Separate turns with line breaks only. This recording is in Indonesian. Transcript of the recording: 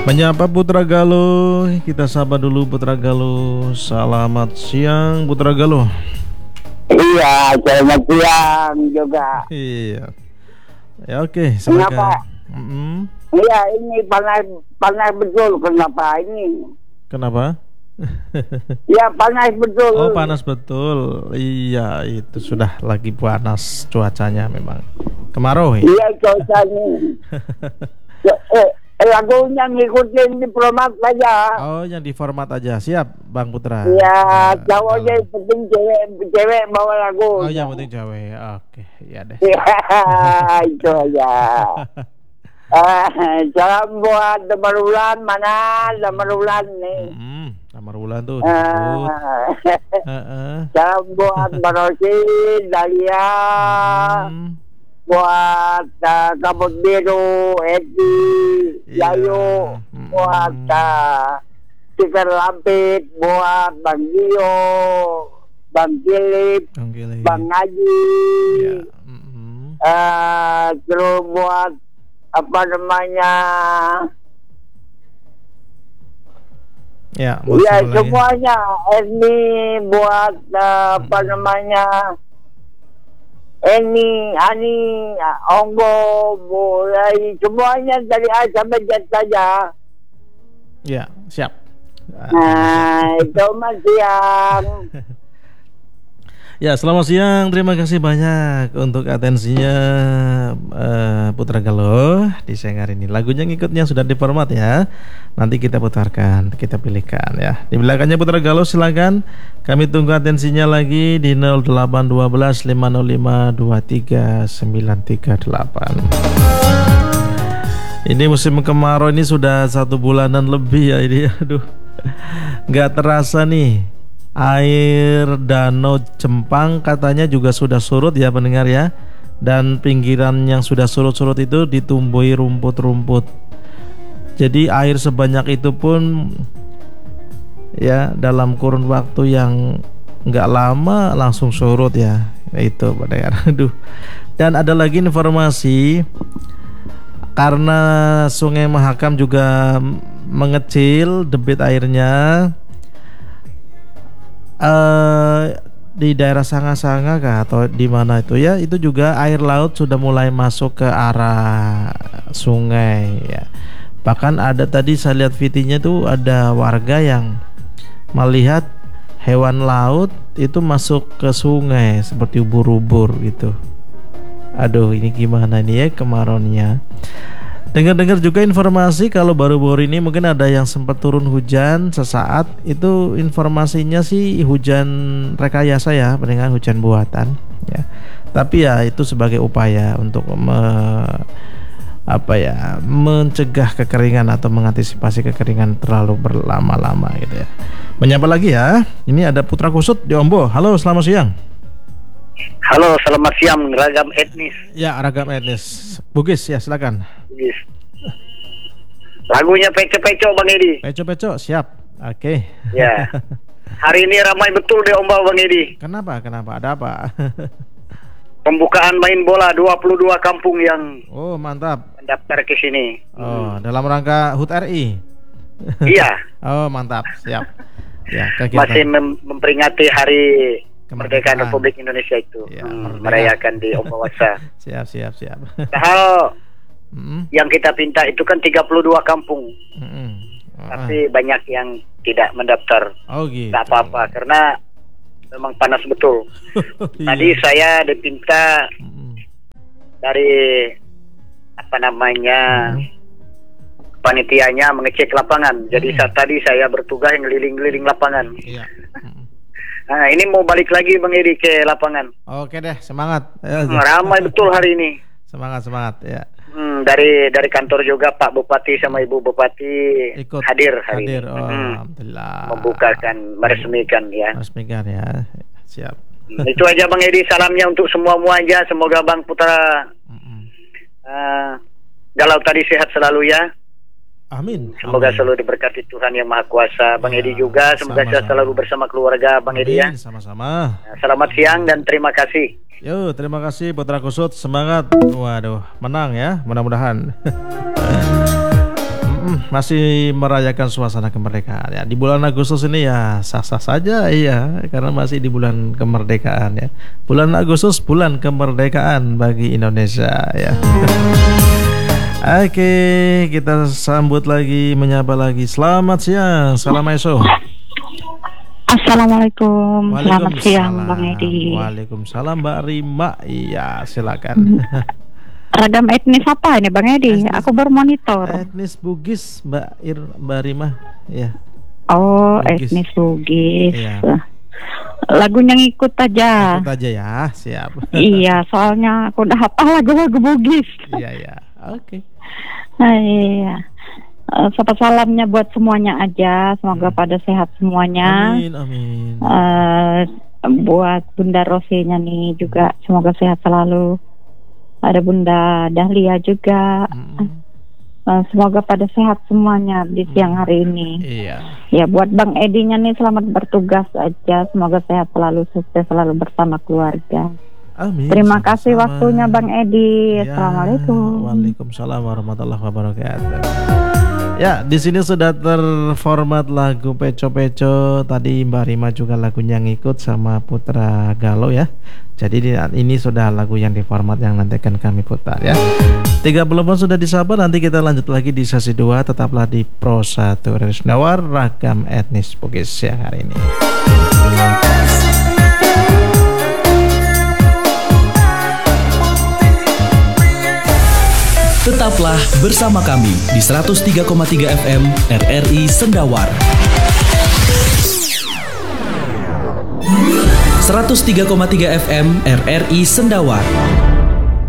Menyapa Putra Galuh, kita sapa dulu Putra Galuh. Selamat siang Putra Galuh.
Iya, selamat siang juga.
Iya. Ya oke,
Kenapa?
silakan.
Iya, ini panas betul. Kenapa ini?
Kenapa?
Ya panas betul.
Oh, panas betul. Iya, itu sudah lagi panas cuacanya memang. Kemarau ya?
Iya, cuacanya. Lagunya ngikutin diplomat saja.
Oh, yang di format aja. Siap, Bang Putra.
Ya, cowoknya penting cewek bawa lagu.
Oh, yang penting cewek. Oke, ya deh.
Ya, itu aja. Salam buat Damar Wulan, mana Damar Wulan nih?
Damar Wulan tuh disebut.
Salam buat Mbak Rosi, Dahlia, buat Kabut Biru, Edi, Yayu, buat Tikar Lampit, buat Bang Gio, Bang Kilip, Bang Haji, terus buat apa namanya?
Ya,
semuanya. Ini buat apa namanya? Ini, Ani, Onggo, mulai semuanya dari A sampai Z saja.
Ya, siap.
Nah, itu Mas siang.
Ya, selamat siang. Terima kasih banyak untuk atensinya Putra Galuh di siang hari ini. Lagunya ngikutnya sudah diformat ya. Nanti kita putarkan, kita pilihkan ya. Di belakangnya Putra Galuh silakan. Kami tunggu atensinya lagi di 0812 505 23 938. Ini musim kemarau ini sudah 1 bulanan lebih ya ini. Aduh, nggak terasa nih. Air Danau Cempang katanya juga sudah surut ya pendengar ya. Dan pinggiran yang sudah surut-surut itu ditumbuhi rumput-rumput. Jadi air sebanyak itu pun ya dalam kurun waktu yang nggak lama langsung surut ya. Itu pendengar. Aduh. Dan ada lagi informasi karena Sungai Mahakam juga mengecil debit airnya. Di daerah Sanga-Sanga kah atau di mana itu ya, itu juga air laut sudah mulai masuk ke arah sungai ya. Bahkan ada tadi saya lihat videonya tuh ada warga yang melihat hewan laut itu masuk ke sungai seperti ubur-ubur gitu. Aduh, ini gimana nih ya kemarauannya. Dengar-dengar juga informasi kalau baru-baru ini mungkin ada yang sempat turun hujan sesaat. Itu informasinya sih hujan rekayasa ya, dengan hujan buatan ya. Tapi ya itu sebagai upaya untuk mencegah kekeringan atau mengantisipasi kekeringan terlalu berlama-lama gitu ya. Menyapa lagi ya. Ini ada Putra Kusut di Ombo. Halo, selamat siang.
Halo, selamat siang. Ragam etnis.
Ya, ragam etnis. Bugis ya, silakan.
Bugis. Lagunya Peco-Peco Bang Edi.
Peco-Peco, siap. Oke.
Ya. Hari ini ramai betul di Ombau Bang Edi.
Kenapa? Ada apa?
Pembukaan main bola 22 kampung yang
mantap
mendaftar ke sini.
Dalam rangka HUT RI.
Iya.
Mantap, siap. Ya,
masih memperingati hari kemerdekaan Republik Indonesia itu ya, merayakan di Ombawasa.
Siap.
Hal yang kita pinta itu kan 32 kampung, tapi banyak yang tidak mendaftar.
Gitu.
Tidak apa-apa karena memang panas betul. Tadi saya dipinta dari panitianya mengecek lapangan. Jadi saat tadi saya bertugas ngeliling-ngeliling lapangan.
Iya.
Nah, ini mau balik lagi Bang Edi ke lapangan.
Oke deh, semangat.
Ramai betul hari ini.
Semangat ya.
Dari kantor juga Pak Bupati sama Ibu Bupati ikut hadir hari ini.
Alhamdulillah.
Membukakan, meresmikan ya.
Siap.
Itu aja Bang Edi, salamnya untuk semua aja. Semoga Bang Putra Galuh tadi sehat selalu ya.
Amin.
Semoga selalu diberkati Tuhan Yang Maha Kuasa. Bang Edi juga semoga sehat selalu bersama keluarga Bang Edi ya.
Sama-sama.
Selamat siang dan terima kasih.
Yo, terima kasih Putra Kusut, semangat. Waduh, menang ya, mudah-mudahan. masih merayakan suasana kemerdekaan ya. Di bulan Agustus ini ya sah-sah saja iya, karena masih di bulan kemerdekaan ya. Bulan Agustus bulan kemerdekaan bagi Indonesia ya. Oke, kita sambut lagi, menyapa lagi. Selamat siang, Assalamualaikum.
Assalamualaikum, selamat siang Bang Edi.
Waalaikumsalam Mbak Rima. Iya, silakan.
Ragam etnis apa ini Bang Edi? Aku bermonitor.
Etnis Bugis Mbak Rima. Ya.
Oh, Bugis. Etnis Bugis.
Iya.
Lagunya ngikut aja.
Ngikut aja ya, siap.
Iya, soalnya aku udah hafal lagu-lagu Bugis.
Iya. Oke.
Iya. Sapa salamnya buat semuanya aja, semoga pada sehat semuanya.
Amin.
Buat Bunda Rosinya nih juga semoga sehat selalu. Ada Bunda Dahlia juga. Semoga pada sehat semuanya di siang hari ini.
Iya.
Ya buat Bang Edinya nih selamat bertugas aja, semoga sehat selalu, sukses selalu bersama keluarga.
Amin.
Terima kasih waktunya Bang Edi. Ya. Assalamualaikum.
Waalaikumsalam warahmatullahi wabarakatuh. Ya, di sini sudah terformat lagu Peco-Peco. Tadi Mbak Rima juga lagunya ngikut sama Putra Galuh ya. Jadi ini sudah lagu yang diformat yang nanti akan kami putar ya. 30 pun sudah disapa, nanti kita lanjut lagi di sesi 2. Tetaplah di Pro 1 Radio Sendawar, ragam etnis Bugis siang hari ini.
Tetaplah bersama kami di 103,3 FM RRI Sendawar. 103,3 FM RRI Sendawar.